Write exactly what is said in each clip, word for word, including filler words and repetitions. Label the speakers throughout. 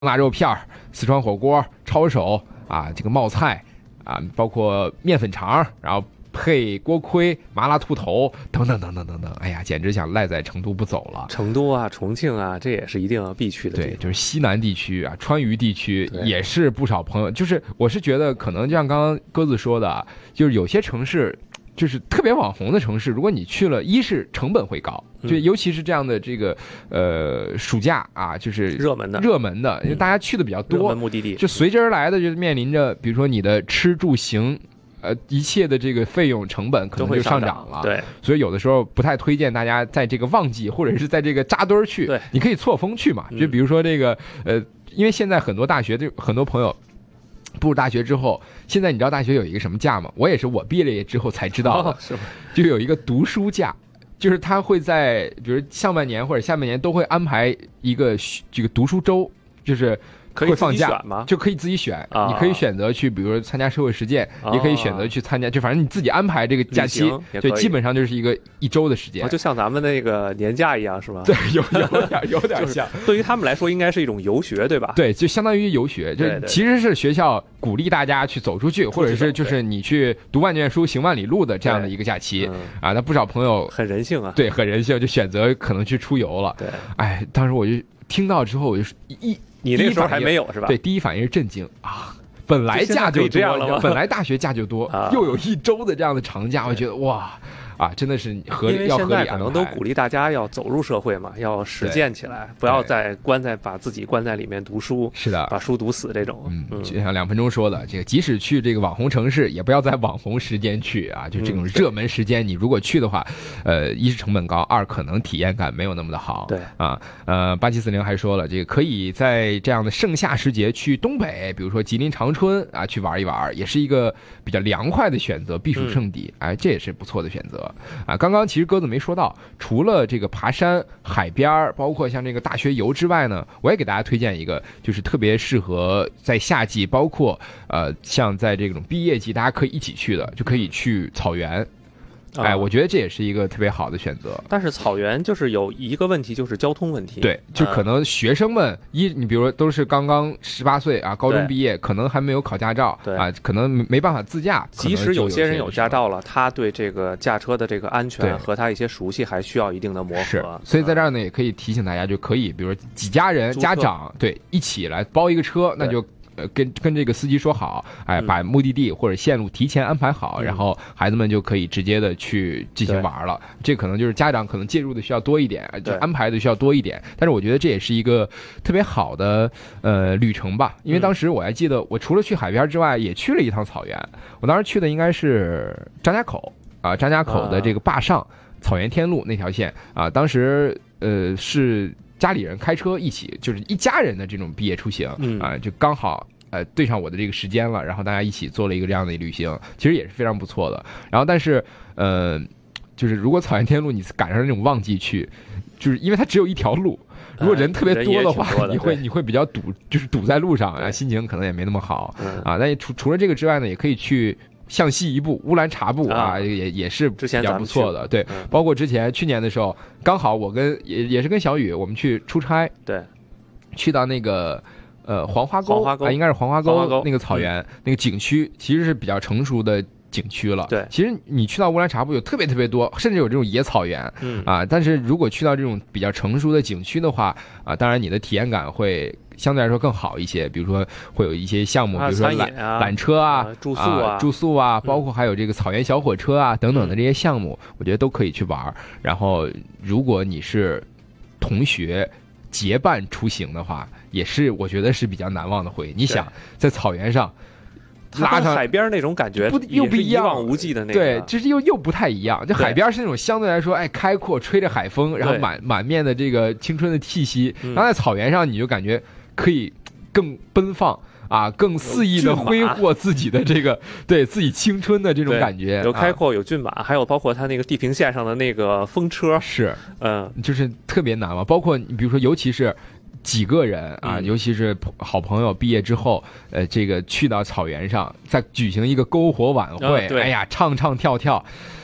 Speaker 1: 腊肉片、四川火锅、抄手啊，这个冒菜啊，包括面粉肠，然后配锅盔、麻辣兔头等等等等等等，哎呀，简直想赖在成都不走了。
Speaker 2: 成都啊、重庆啊，这也是一定要必去的地方。
Speaker 1: 对，就是西南地区啊，川渝地区也是不少朋友。就是我是觉得，可能就像刚刚鸽子说的，就是有些城市。就是特别网红的城市，如果你去了，一是成本会高，就尤其是这样的这个呃暑假啊，就是
Speaker 2: 热门的
Speaker 1: 热门的，因为大家去的比较多，
Speaker 2: 热门目的地
Speaker 1: 就随之而来的就是面临着，比如说你的吃住行，呃，一切的这个费用成本可能就上涨了。
Speaker 2: 对，
Speaker 1: 所以有的时候不太推荐大家在这个旺季或者是在这个扎堆儿去。
Speaker 2: 对，
Speaker 1: 你可以错峰去嘛，就比如说这个呃，因为现在很多大学就很多朋友。步入大学之后，现在你知道大学有一个什么假吗？我也是我毕业之后才知道的，
Speaker 2: 哦、是
Speaker 1: 就有一个读书假，就是他会在比如上半年或者下半年都会安排一个这个读书周，就是会放假
Speaker 2: 吗？
Speaker 1: 就可以自己选、
Speaker 2: 啊，
Speaker 1: 你可以选择去，比如说参加社会实践、啊，也可以选择去参加，就反正你自己安排这个假期，对，基本上就是一个一周的时间，
Speaker 2: 啊、就像咱们那个年假一样，是吧？
Speaker 1: 对，有有点有点像、
Speaker 2: 就是。对于他们来说，应该是一种游学，对吧？
Speaker 1: 对，就相当于游学，就其实是学校鼓励大家去走出去，或者是就是你去读万卷书、行万里路的这样的一个假期、嗯、啊。那不少朋友
Speaker 2: 很人性啊，
Speaker 1: 对，很人性，就选择可能去出游了。
Speaker 2: 对，
Speaker 1: 哎，当时我就听到之后，我就一。
Speaker 2: 你那时候还没有是吧？
Speaker 1: 对，第一反应是震惊啊！本来假就多，本来大学假就多，啊、又有一周的这样的长假，我觉得哇啊，真的是合理，要合理安排。
Speaker 2: 因为现在可能都鼓励大家要走入社会嘛，要实践起来，不要再关在把自己关在里面读书。
Speaker 1: 是的，
Speaker 2: 把书读死这种。
Speaker 1: 嗯，就像两分钟说的，这个即使去这个网红城市，也不要在网红时间去啊，就这种热门时间，你如果去的话，呃，一是成本高，二可能体验感没有那么的好。
Speaker 2: 对
Speaker 1: 啊，呃，八七四零还说了，这个可以在这样的盛夏时节去东北，比如说吉林长春啊，去玩一玩，也是一个比较凉快的选择，避暑胜地。哎，这也是不错的选择。啊，刚刚其实鸽子没说到，除了这个爬山、海边，包括像这个大学游之外呢，我也给大家推荐一个，就是特别适合在夏季，包括呃像在这种毕业季，大家可以一起去的，就可以去草原。哎，我觉得这也是一个特别好的选择。
Speaker 2: 但是草原就是有一个问题，就是交通问题。
Speaker 1: 对，就可能学生们、嗯、一，你比如说都是刚刚十八岁啊，高中毕业，可能还没有考驾照，
Speaker 2: 对
Speaker 1: 啊，可能没办法自驾。
Speaker 2: 即使有些人有驾照了，他对这个驾车的这个安全和他一些熟悉还需要一定的磨合。
Speaker 1: 是，所以在这儿呢，也可以提醒大家，就可以，比如说几家人、家长对一起来包一个车，那就。呃，跟跟这个司机说好，哎，把目的地或者线路提前安排好，
Speaker 2: 嗯、
Speaker 1: 然后孩子们就可以直接的去进行玩了。这可能就是家长可能介入的需要多一点，就安排的需要多一点。但是我觉得这也是一个特别好的呃旅程吧，因为当时我还记得，我除了去海边之外，也去了一趟草原。我当时去的应该是张家口啊，张家口的这个坝上、啊、草原天路那条线啊，当时呃是。家里人开车一起，就是一家人的这种毕业出行、
Speaker 2: 嗯、
Speaker 1: 啊，就刚好呃对上我的这个时间了，然后大家一起做了一个这样的旅行，其实也是非常不错的。然后但是呃，就是如果草原天路你赶上那种旺季去，就是因为它只有一条路，如果人特别多的话，
Speaker 2: 呃、
Speaker 1: 你会你会比较堵，就是堵在路上啊，心情可能也没那么好、
Speaker 2: 嗯、
Speaker 1: 啊。但除除了这个之外呢，也可以去。向西一步，乌兰察布啊，也也是比较不错的。对、
Speaker 2: 嗯，
Speaker 1: 包括之前去年的时候，刚好我跟也也是跟小雨，我们去出差，
Speaker 2: 对，
Speaker 1: 去到那个呃黄花沟，
Speaker 2: 黄花沟
Speaker 1: 啊，应该是黄花沟,
Speaker 2: 黄花沟
Speaker 1: 那个草原、嗯、那个景区，其实是比较成熟的景区了。
Speaker 2: 对，
Speaker 1: 其实你去到乌兰察布有特别特别多，甚至有这种野草原，
Speaker 2: 嗯
Speaker 1: 啊，但是如果去到这种比较成熟的景区的话，啊，当然你的体验感会。相对来说更好一些，比如说会有一些项目，比如说缆缆车啊、
Speaker 2: 住宿啊、
Speaker 1: 住宿啊，包括还有这个草原小火车啊等等的这些项目，我觉得都可以去玩。然后，如果你是同学结伴出行的话，也是我觉得是比较难忘的回忆。你想在草原上。
Speaker 2: 拉上海边那种感觉
Speaker 1: 不又不一样，
Speaker 2: 一望无际的那个，
Speaker 1: 对，就是又又不太一样。就海边是那种相对来说，哎，开阔，吹着海风，然后满满面的这个青春的气息。然后在草原上，你就感觉可以更奔放啊，更肆意的挥霍自己的这个对自己青春的这种感觉。
Speaker 2: 有开阔，有骏马，还有包括它那个地平线上的那个风车，
Speaker 1: 是，
Speaker 2: 嗯，
Speaker 1: 就是特别难嘛。包括你比如说，尤其是。几个人啊，
Speaker 2: 嗯、
Speaker 1: 尤其是好朋友毕业之后，呃，这个去到草原上，再举行一个篝火晚会，
Speaker 2: 哦、
Speaker 1: 哎呀，唱唱跳跳，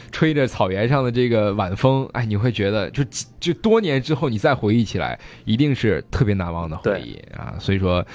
Speaker 1: 吹着草原上的这个晚风，哎，你会觉得就就多年之后你再回忆起来，一定是特别难忘的回忆啊。所以说